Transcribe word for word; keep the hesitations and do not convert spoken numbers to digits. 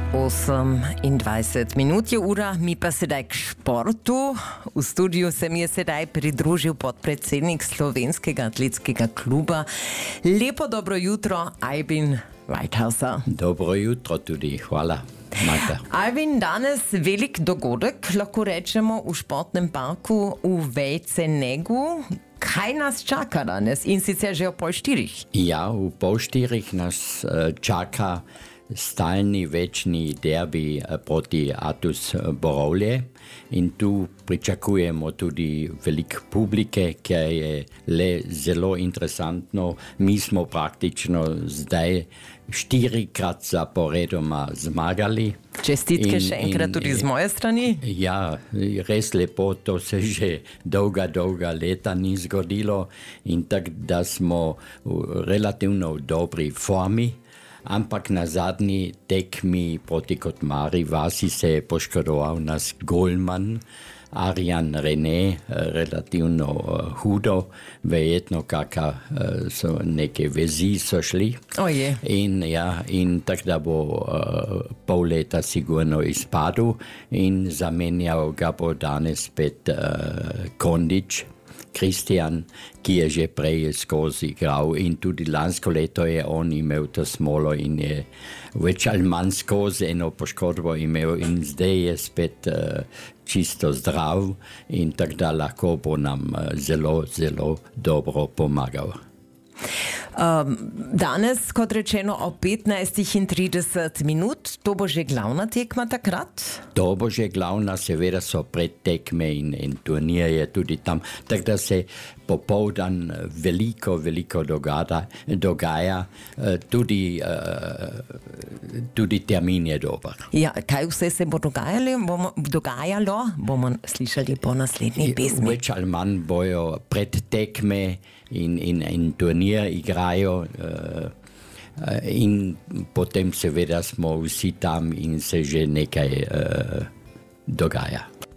osem in dvajset minut je ura, mi pa sedaj k športu. V studiu se mi je sedaj pridružil podpredsednik Slovenskega atletskega kluba. Lepo dobro jutro, Albin Weithauser. Dobro jutro tudi, hvala. Marta. Albin, danes velik dogodek, lahko rečemo, v športnem parku v Vejcenegu. Kaj nas čaka danes in sicer že o pol štirih? Ja, v pol štirih nas uh, čaka stalni večni derbi proti Atus Borovlje in tu pričakujemo tudi veliko publike, ker je le zelo interesantno. Mi smo praktično zdaj štirikrat zaporedoma zmagali. Čestitke in, še enkrat in, tudi z moje strani. Ja, res lepo, to se že dolga, dolga leta ni zgodilo in tako, da smo v relativno v dobri formi. Ampak na zadnji tekmi proti Kotmari vasi se je poškodoval nas golman Arjan Rene, relativno uh, hudo, verjetno kaka uh, so neke vezi so šli. Oje. In, ja, in tako da bo uh, pol leta sigurno izpadel in zamenjal ga bo danes spet uh, Kondič, Kristjan, ki je že prej skozi igral in tudi lansko leto je on imel to smolo in je več ali manj skozi eno poškodbo imel in zdaj je spet uh, čisto zdrav in tako da lahko bo nam uh, zelo, zelo dobro pomagal. Um, danes, kot rečeno, o petnajstih in trideset minut, to bo že glavna tekma takrat? To bo že glavna, seveda so predtekme in, in turnir je tudi tam, tako da se popoldan veliko, veliko dogada, dogaja, tudi, tudi termin je dober. Ja, kaj vse se bo dogajalo, bomo, dogajalo, bomo slišali po naslednji pesmi. Več ali manj bojo predtekme in, in, in turnir igrajo uh, in potem seveda smo vsi tam in se že nekaj uh, dogaja.